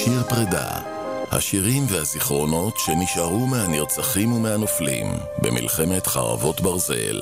שיר פרידה, השירים והזיכרונות שנשארו מהנרצחים ומהנופלים במלחמת חרבות ברזל.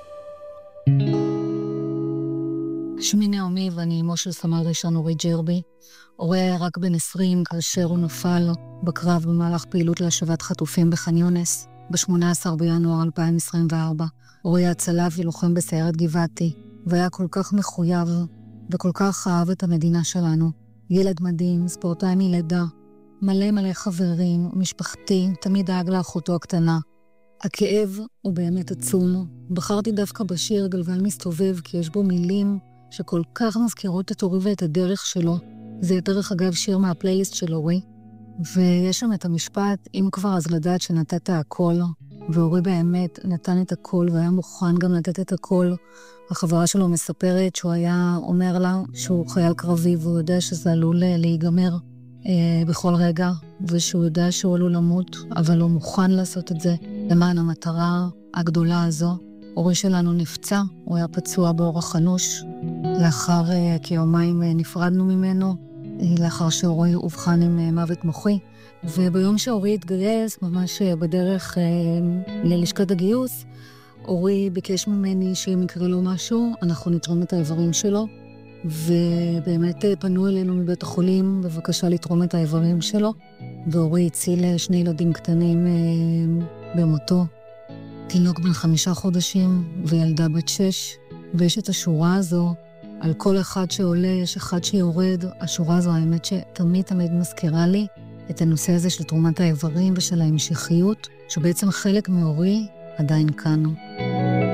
שמי נעמי ואני אמו של סמל ראשון אורי ג'רבי. אורי היה רק בן 20 כאשר הוא נפל בקרב במהלך פעילות להשבת חטופים בח'אן יונס ב-18 בינואר 2024. אורי היה צלף ולוחם בסיירת גבעתי והיה כל כך מחויב וכל כך אהב את המדינה שלנו. ילד מדהים, ספורטאי מלידה, מלא חברים, משפחתי, תמיד דאג לאחותו הקטנה. הכאב הוא באמת עצום. בחרתי דווקא בשיר גלגל מסתובב כי יש בו מילים שכל כך מזכירות את אורי ואת הדרך שלו. זה דרך אגב שיר מהפלייליסט של אורי. ויש שם את המשפט, אם כבר אז לדעת שנתת הכל, ואורי באמת נתן את הכל והיה מוכן גם לתת את הכל. החברה שלו מספרת שהוא היה אומר לה שהוא חייל קרבי והוא יודע שזה עלול להיגמר בכל רגע, ושהוא יודע שהוא עלול למות, אבל הוא מוכן לעשות את זה למען המטרה הגדולה הזו. אורי שלנו נפצע, הוא היה פצוע באורח אנוש, לאחר כיומיים נפרדנו ממנו, לאחר שאורי אובחן עם מוות מוחי, וביום שאורי התגייס, ממש בדרך ללשכת הגיוס, אורי ביקש ממני שאם יקרה לו משהו, אנחנו נתרום את האיברים שלו, ובאמת פנו אלינו מבית החולים בבקשה לתרום את האיברים שלו, ואורי הציל 2 ילדים קטנים במותו, תינוק בן 5 חודשים וילדה בת 6, ויש את השורה הזו, על כל אחד שעולה יש אחד שיורד. השורה הזו האמת שתמיד מזכירה לי את הנושא הזה של תרומת האיברים ושל ההמשכיות, שבעצם חלק מאורי עדיין כאן.